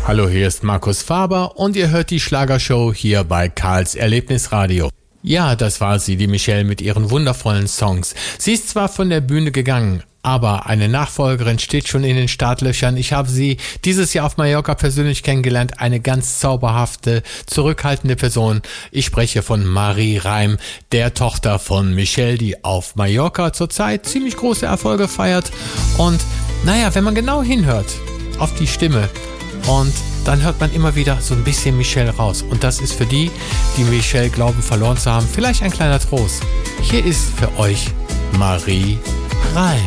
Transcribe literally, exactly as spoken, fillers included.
Hallo, hier ist Markus Faber und ihr hört die Schlagershow hier bei Karls Erlebnisradio. Ja, das war sie, die Michelle mit ihren wundervollen Songs. Sie ist zwar von der Bühne gegangen, aber eine Nachfolgerin steht schon in den Startlöchern. Ich habe sie dieses Jahr auf Mallorca persönlich kennengelernt. Eine ganz zauberhafte, zurückhaltende Person. Ich spreche von Marie Reim, der Tochter von Michelle, die auf Mallorca zurzeit ziemlich große Erfolge feiert. Und naja, wenn man genau hinhört auf die Stimme, und dann hört man immer wieder so ein bisschen Michelle raus. Und das ist für die, die Michelle glauben verloren zu haben, vielleicht ein kleiner Trost. Hier ist für euch Marie Reim.